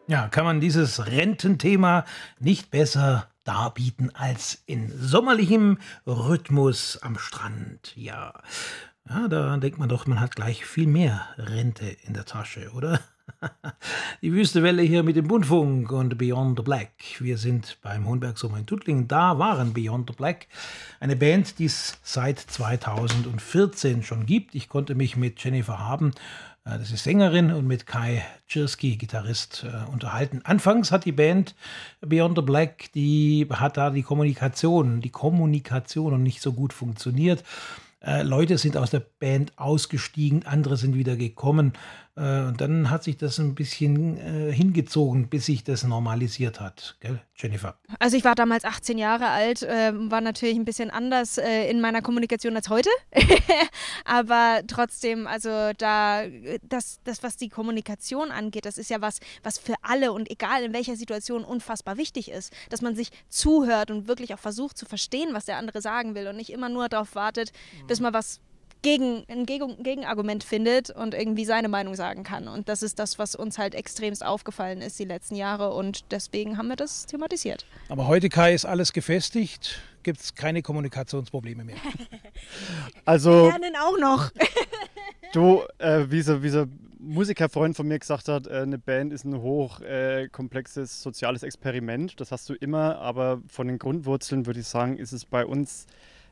Ja, kann man dieses Rententhema nicht besser darbieten als in sommerlichem Rhythmus am Strand. Ja, ja, da denkt man doch, man hat gleich viel mehr Rente in der Tasche, oder? Die Wüstewelle hier mit dem Bundfunk und Beyond the Black. Wir sind beim Hohenberg Sommer in Tuttlingen. Da waren Beyond the Black, eine Band, die es seit 2014 schon gibt. Ich konnte mich mit Jennifer Haben, das ist Sängerin, und mit Kai Czirski, Gitarrist, unterhalten. Anfangs hat die Band Beyond the Black, die hat da die Kommunikation noch nicht so gut funktioniert. Leute sind aus der Band ausgestiegen, andere sind wieder gekommen. Und dann hat sich das ein bisschen hingezogen, bis sich das normalisiert hat. Gell, Jennifer? Also ich war damals 18 Jahre alt, war natürlich ein bisschen anders in meiner Kommunikation als heute. Aber trotzdem, also das, was die Kommunikation angeht, das ist ja was für alle und egal in welcher Situation unfassbar wichtig ist. Dass man sich zuhört und wirklich auch versucht zu verstehen, was der andere sagen will und nicht immer nur darauf wartet, bis man ein Gegenargument findet und irgendwie seine Meinung sagen kann. Und das ist das, was uns halt extremst aufgefallen ist die letzten Jahre und deswegen haben wir das thematisiert. Aber heute, Kai, ist alles gefestigt, gibt es keine Kommunikationsprobleme mehr. Also, Wir lernen auch noch. du, wie so Musikerfreund von mir gesagt hat, eine Band ist ein hochkomplexes soziales Experiment. Das hast du immer, aber von den Grundwurzeln würde ich sagen, ist es bei uns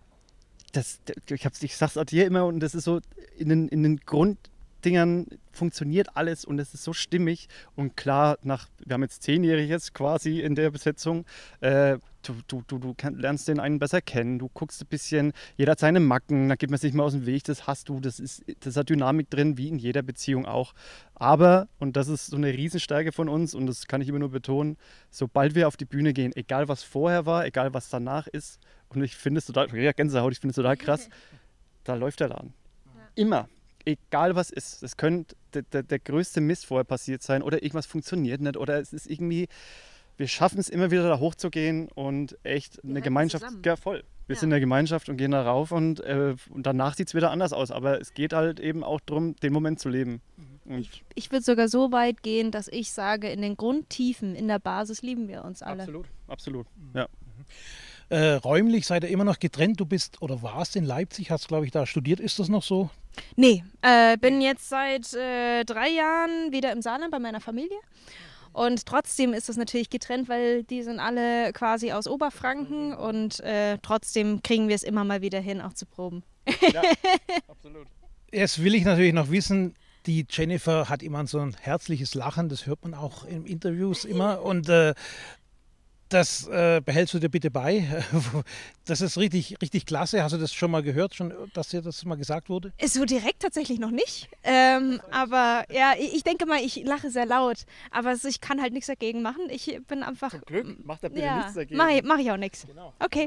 ich sag's auch dir immer und das ist so, in den Grunddingern funktioniert alles und es ist so stimmig und klar, wir haben jetzt 10-Jähriges quasi in der Besetzung, du lernst den einen besser kennen, du guckst ein bisschen, jeder hat seine Macken, da geht man sich mal aus dem Weg, das hast du, das hat Dynamik drin, wie in jeder Beziehung auch. Aber, und das ist so eine Riesenstärke von uns und das kann ich immer nur betonen, sobald wir auf die Bühne gehen, egal was vorher war, egal was danach ist, und ich finde es total, Gänsehaut, ich finde es total krass, da läuft der Laden. Ja. Immer. Egal was ist. Es könnte der größte Mist vorher passiert sein oder irgendwas funktioniert nicht oder es ist irgendwie, wir schaffen es immer wieder da hochzugehen und echt eine Gemeinschaft, ja voll. Wir sind eine Gemeinschaft und gehen da rauf und danach sieht es wieder anders aus. Aber es geht halt eben auch darum, den Moment zu leben. Und ich würde sogar so weit gehen, dass ich sage, in den Grundtiefen, in der Basis lieben wir uns alle. Absolut, ja. Räumlich seid ihr immer noch getrennt. Du bist oder warst in Leipzig, hast, glaube ich, da studiert. Ist das noch so? Nee, bin jetzt seit 3 Jahren wieder im Saarland bei meiner Familie. Und trotzdem ist das natürlich getrennt, weil die sind alle quasi aus Oberfranken und trotzdem kriegen wir es immer mal wieder hin, auch zu proben. Ja, absolut. Jetzt will ich natürlich noch wissen, die Jennifer hat immer so ein herzliches Lachen, das hört man auch in Interviews immer und das behältst du dir bitte bei. Das ist richtig, richtig klasse. Hast du das schon mal gehört, dass dir das mal gesagt wurde? So direkt tatsächlich noch nicht. Aber ja, ich denke mal, ich lache sehr laut. Aber ich kann halt nichts dagegen machen. Ich bin einfach... Zum Glück, macht er bitte nichts dagegen. Mach ich auch nichts. Genau. Okay.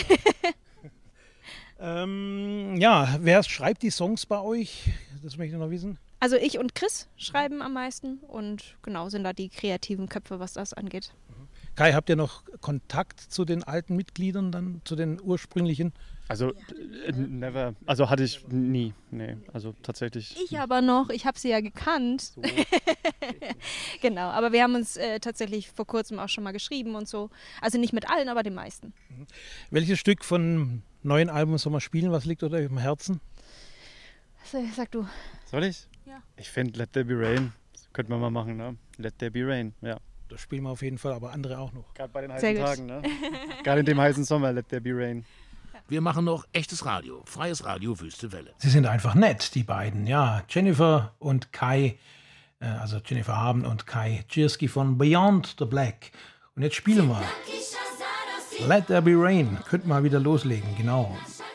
Genau. Ja, wer schreibt die Songs bei euch? Das möchte ich noch wissen. Also ich und Chris schreiben am meisten und genau sind da die kreativen Köpfe, was das angeht. Kai, habt ihr noch Kontakt zu den alten Mitgliedern, dann zu den ursprünglichen? Also never, also hatte ich nie, nee, also tatsächlich. Ich aber noch, ich habe sie ja gekannt. So. Genau, aber wir haben uns tatsächlich vor kurzem auch schon mal geschrieben und so. Also nicht mit allen, aber den meisten. Welches Stück von neuen Album soll man spielen? Was liegt euch im Herzen? Sag du. Soll ich? Ja. Ich finde Let There Be Rain, das könnte man mal machen, ne? Let There Be Rain, ja. Das spielen wir auf jeden Fall, aber andere auch noch. Gerade bei den heißen Tagen, ne? Gerade in dem heißen Sommer, Let There Be Rain. Wir machen noch echtes Radio, freies Radio, Wüste Welle. Sie sind einfach nett, die beiden, ja. Jennifer und Kai, also Jennifer Haben und Kai Czirski von Beyond the Black. Und jetzt spielen wir Let There Be Rain. Könnt mal wieder loslegen, genau.